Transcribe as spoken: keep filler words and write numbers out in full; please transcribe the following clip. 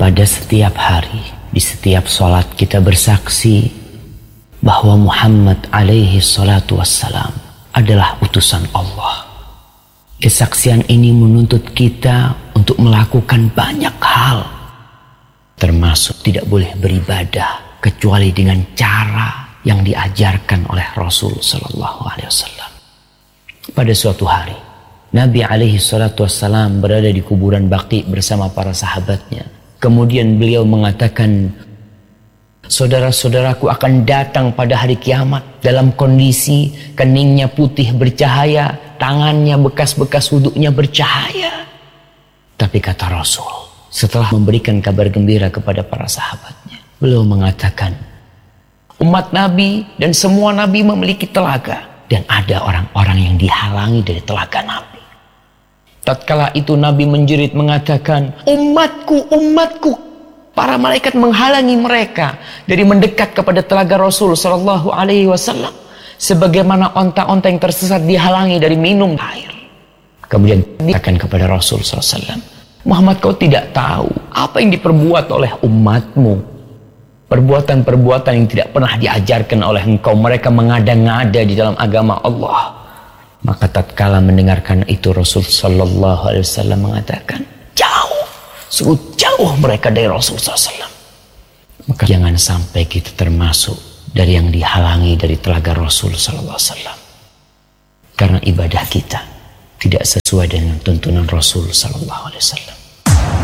pada setiap hari, di setiap sholat kita bersaksi bahwa Muhammad alaihi salatu wassalam adalah utusan Allah. Kesaksian ini menuntut kita untuk melakukan banyak hal, termasuk tidak boleh beribadah kecuali dengan cara yang diajarkan oleh Rasul sallallahu alaihi wasallam. Pada suatu hari, Nabi alaihi salatu wassalam berada di kuburan Baqi bersama para sahabatnya. Kemudian beliau mengatakan, saudara-saudaraku akan datang pada hari kiamat dalam kondisi keningnya putih bercahaya, tangannya bekas-bekas wuduknya bercahaya. Tapi kata Rasul, setelah memberikan kabar gembira kepada para sahabatnya, beliau mengatakan, umat Nabi dan semua Nabi memiliki telaga, dan ada orang-orang yang dihalangi dari telaga Nabi. Tatkala itu Nabi menjerit mengatakan, umatku, umatku. Para malaikat menghalangi mereka dari mendekat kepada telaga Rasul sallallahu alaihi wasallam, sebagaimana onta-onta yang tersesat dihalangi dari minum air. Kemudian dikatakan kepada Rasul sallallahu alaihi wasallam, Muhammad, kau tidak tahu apa yang diperbuat oleh umatmu. Perbuatan-perbuatan yang tidak pernah diajarkan oleh engkau. Mereka mengada-ngada di dalam agama Allah. Maka tatkala mendengarkan itu, Rasul sallallahu alaihi wasallam mengatakan, jauh, suruh jauh mereka dari Rasul sallallahu alaihi wasallam. Maka jangan sampai kita termasuk dari yang dihalangi dari telaga Rasul sallallahu alaihi wasallam. Karena ibadah kita tidak sesuai dengan tuntunan Rasul sallallahu alaihi wasallam.